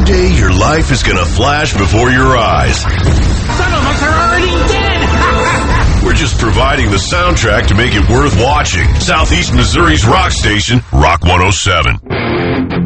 Someday your life is gonna flash before your eyes. Some of us are already dead! We're just providing the soundtrack to make it worth watching. Southeast Missouri's rock station, Rock 107.